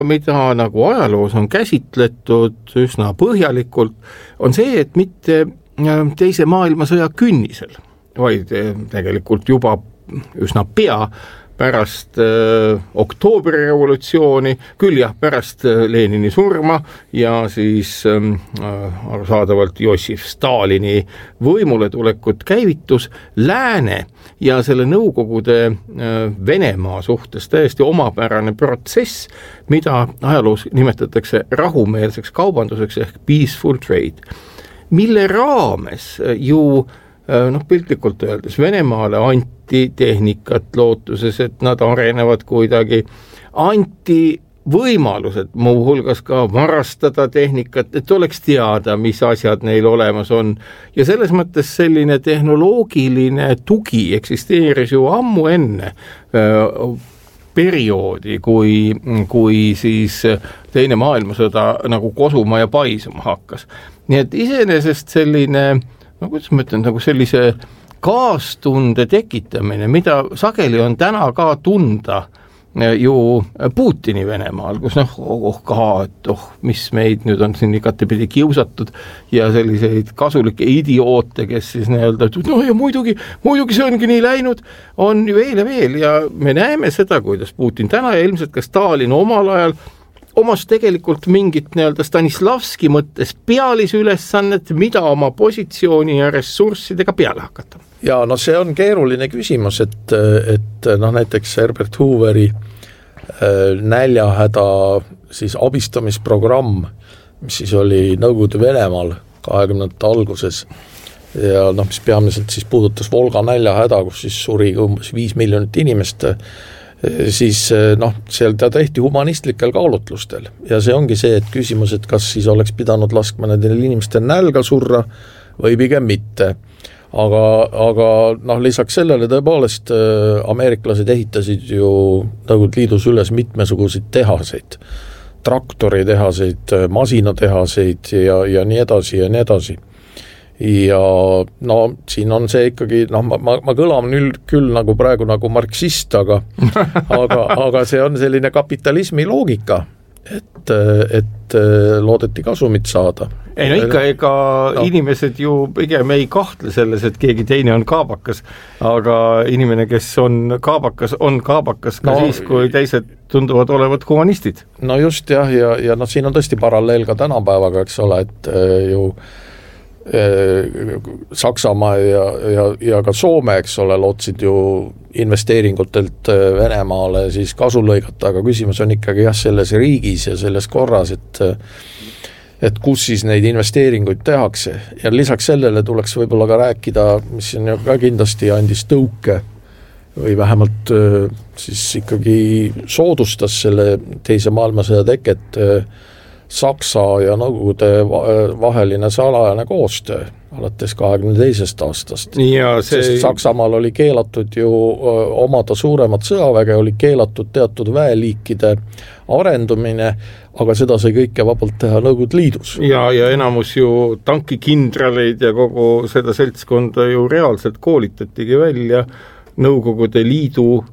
mida nagu ajaloos on käsitletud üsna põhjalikult, on see, et mitte teise maailmasõja künnisel, vaid tegelikult juba üsna pea pärast oktoobrirevolutsiooni, küll jah, pärast Lenini surma ja siis arusaadavalt Jossif Stalini võimule tulekut käivitus lääne ja selle Nõukogude Venemaa suhtes täiesti omapärane protsess, mida ajaloos nimetatakse rahumeelseks kaubanduseks ehk peaceful trade, mille raames ju piltlikult öeldes Venemaale anti tehnikat lootuses, et nad arenevad kuidagi, anti võimalused muuhulgas ka varastada tehnikat, et oleks teada, mis asjad neil olemas on. Ja selles mõttes selline tehnoloogiline tugi eksisteeris ju ammu enne perioodi, kui siis teine maailmasõda nagu kosuma ja paisuma hakkas. Nii et iseenesest selline kuidas ma ütlen, nagu sellise kaastunde tekitamine, mida sageli on täna ka tunda ju Putini Venemaal, kus mis meid nüüd on siin igatepidi kiusatud ja selliseid kasulikke idioote, kes siis ja muidugi see ongi nii läinud, on ju veel ja me näeme seda, kuidas Putin täna ja ilmselt ka Stalin omal ajal omas tegelikult mingit Stanislavski mõttes pealisülesannet, mida oma positsiooni ja ressurssidega peale hakata. Ja see on keeruline küsimus, et näiteks Herbert Hooveri näljahäda siis abistamisprogramm, mis siis oli Nõukogude Venemaal 20. alguses ja mis peamiselt siis puudutas Volga näljahäda, kus siis suri umbes 5 miljonit inimest, siis seal ta tehti humanistlikel kaalutlustel ja see ongi see, et küsimus, et kas siis oleks pidanud laskma nendel inimestel nälga surra või pigem mitte. Aga lisaks sellele tõepoolest ameeriklased ehitasid ju Nõukogude Liidus üles mitmesuguseid tehaseid, traktoritehaseid, masinatehaseid ja nii edasi ja nii edasi. Ja siin on see ikkagi, ma kõlan küll nagu praegu nagu marksist, aga see on selline kapitalismi loogika, et loodeti kasumit saada. Ega inimesed ju pigem ei kahtle selles, et keegi teine on kaabakas, aga inimene, kes on kaabakas ka siis, kui teised tunduvad olevat humanistid. No just jah, ja siin on tõesti paralleel ka tänapäevaga, eks ole, et ju Saksamaa ja ka Soome, eks ole, lootsid ju investeeringutelt Venemaale siis kasu lõigata, aga küsimus on ikkagi selles riigis ja selles korras, et kus siis neid investeeringuid tehakse. Ja lisaks sellele tuleks võib-olla ka rääkida, mis on ka kindlasti andis tõuke või vähemalt siis ikkagi soodustas selle teise maailmasõja teket Saksa ja Nõukogude vaheline salajane koostöö alates 22. aastast. Sest Saksamaal oli keelatud ju omada suuremat sõjaväge, oli keelatud teatud väeliikide arendumine, aga seda sai kõike vabalt teha Nõukogude Liidus. Ja enamus ju tankikindraleid ja kogu seda seltskonda ju reaalselt koolitatigi välja Nõukogude Liidu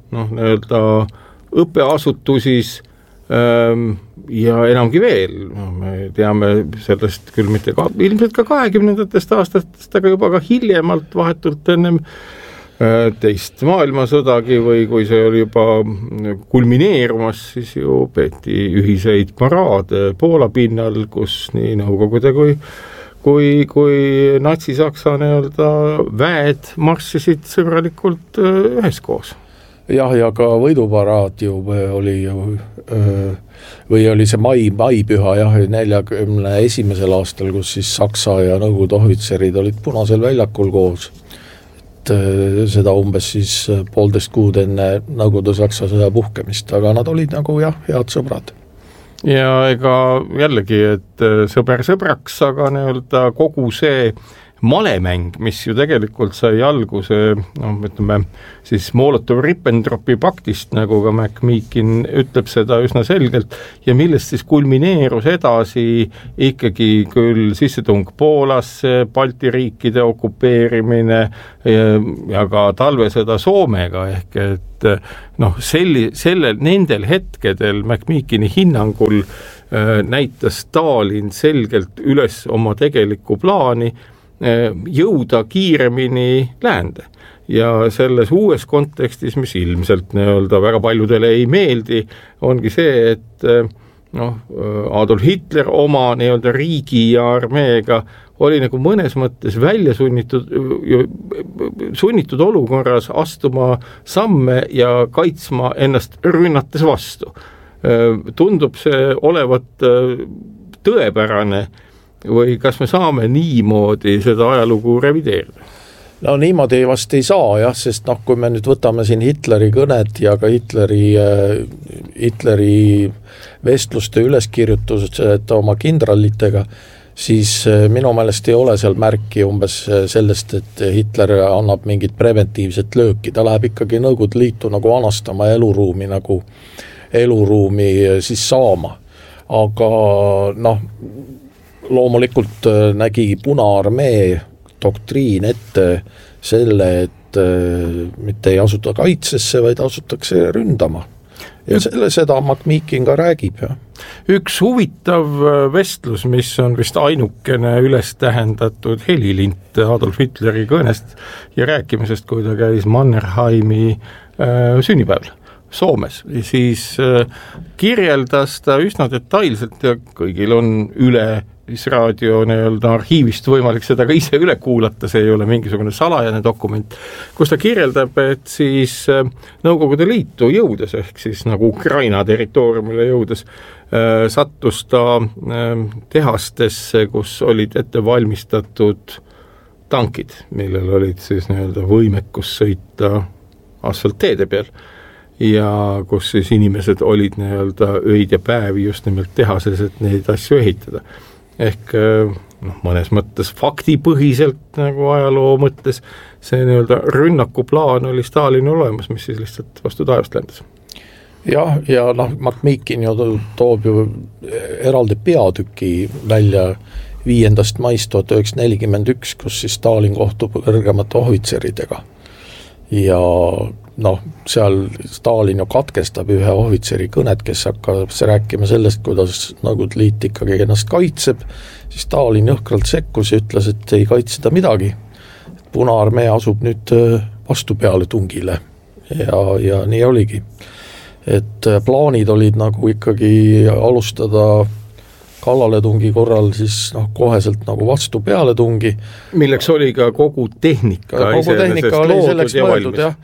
õppeasutusis ja enamgi veel, me teame sellest küll mitte ilmselt ka 20. aastatest, aga juba ka hiljemalt vahetult ennem teist maailmasõdagi või kui see oli juba kulmineerumas, siis ju peeti ühiseid paraade Poola pinnal, kus nii Nõukogude kui natsi-saksa väed marssisid sõbralikult üheskoos. Jah, ja ka võiduparaad ju oli või oli see maipüha 41. aastal, kus siis Saksa ja Nõukogude ohvitserid olid Punasel väljakul koos. Et seda umbes siis 1,5 kuud enne Nõukogude-Saksa sõja puhkemist, aga nad olid nagu head sõbrad. Ja ega jällegi, et sõber sõbraks, aga kogu see malemäng, mis ju tegelikult sai alguse, ütleme siis Molotov-Ribbentropi paktist, nagu ka McMeekin ütleb seda üsna selgelt, ja millest siis kulmineerus edasi ikkagi küll sissetung Poolasse, Balti riikide okupeerimine ja ka talvesõda Soomega, ehk et nendel hetkedel McMeekini hinnangul näitas Stalin selgelt üles oma tegelikku plaani jõuda kiiremini läände. Ja selles uues kontekstis, mis ilmselt väga paljudele ei meeldi, ongi see, et Adolf Hitler oma riigi ja armeega oli nagu mõnes mõttes välja sunnitud olukorras astuma samme ja kaitsma ennast rünnates vastu. Tundub see olevat tõepärane või kas me saame niimoodi seda ajalugu revideerida? No niimoodi vast ei saa jah, sest kui me nüüd võtame siin Hitleri kõned ja ka Hitleri vestluste üleskirjutused oma kindralitega, siis minu meelest ei ole seal märki umbes sellest, et Hitler annab mingit preventiivset lööki, ta läheb ikkagi Nõukogude Liitu nagu anastama eluruumi siis saama. Aga loomulikult nägi Punaarmee doktriin ette selle, et mitte ei asuta kaitsesse, vaid asutakse ründama. Ja seda McMeekin ka räägib. Ja. Üks huvitav vestlus, mis on vist ainukene üles tähendatud helilint Adolf Hitleri kõnest ja rääkimisest, kui ta käis Mannerheimi sünnipäeval Soomes, siis kirjeldas ta üsna detailselt ja kõigil on üle raadio arhiivist võimalik seda ka ise üle kuulata, see ei ole mingisugune salajane dokument, kus ta kirjeldab, et siis Nõukogude Liitu jõudes, ehk siis nagu Ukraina territooriumile jõudes, sattus ta tehastesse, kus olid ette valmistatud tankid, millel olid siis võimekus sõita asfaltteede peal ja kus siis inimesed olid öid ja päevi just nimelt tehases, et neid asju ehitada. Ehk mõnes mõttes faktipõhiselt nagu ajaloo mõttes see rünnakuplaan oli Stalini olemas, mis siis lihtsalt vastu taevast lendas. Jah, ja McMeekin toob ju eraldi peatüki välja 5. maist 1941, kus siis Stalin kohtub kõrgemate ohvitseridega. Ja seal Stalin ju katkestab ühe ohvitseri kõnet, kes hakkab rääkima sellest, kuidas Nõukogude Liit ikkagi ennast kaitseb, siis Stalin jõhkralt sekkus ja ütles, et ei kaitseda midagi. Punaarmee asub nüüd vastupealetungile ja nii oligi. Et plaanid olid nagu ikkagi alustada kallaletungi korral siis koheselt nagu vastu pealetungi. Milleks oli ka kogu tehnika. Kogu tehnika oli selleks mõeldud, jah.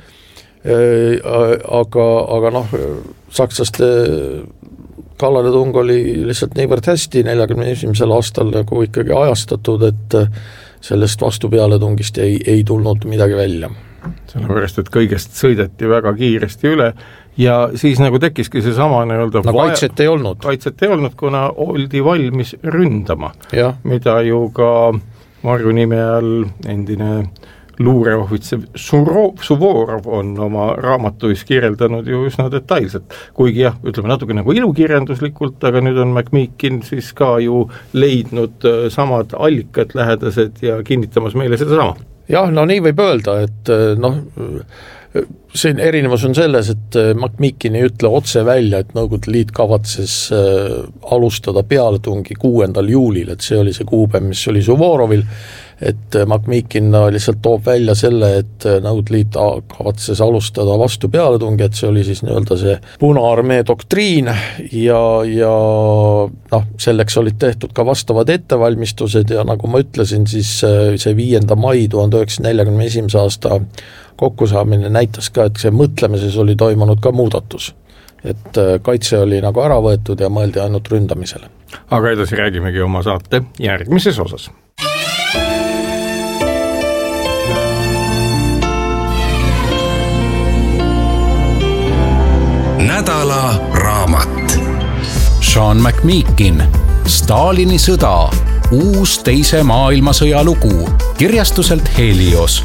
Aga sakslaste kallaletung oli lihtsalt niivõrd hästi 41. aastal nagu ikkagi ajastatud, et sellest vastu pealetungist ei tulnud midagi välja. Sellepärast, et kõigest sõideti väga kiiresti üle ja siis nagu tekkiski see sama kaitset ei olnud. Kaitset ei olnud, kuna oldi valmis ründama, mida ju ka Marju nime all endine luureohvitser Suvorov on oma raamatuis kirjeldanud ju üsna detailselt, kuigi jah, ütleme natuke nagu ilukirjanduslikult, aga nüüd on McMeekin siis ka ju leidnud samad allikad lähedased ja kinnitamas meile seda sama. Jah, nii võib öelda, et siin erinevus on selles, et McMeekin ei ütle otse välja, et Nõukogude Liit kavatses alustada pealetungi 6. juulil, et see oli see kuupäev, mis oli Suvorovil, et McMeekin lihtsalt toob välja selle, et Nõukogude Liit kavatses alustada vastu pealetungi, et see oli siis see Punaarmee doktriin ja selleks olid tehtud ka vastavad ettevalmistused ja nagu ma ütlesin, siis see 5. mai 1941. aasta kokkusaamine näitas ka, et see mõtlemises oli toimunud ka muudatus. Et kaitse oli nagu ära võetud ja mõeldi ainult ründamisele. Aga edasi räägimegi oma saate järgmises osas. Nädala raamat. Sean McMeekin, Stalini sõda, uus teise maailmasõja lugu kirjastuselt Helios.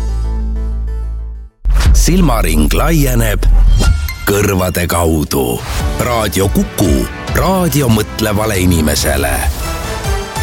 Silmaring laieneb kõrvade kaudu. Raadio Kuku, raadio mõtlevale inimesele.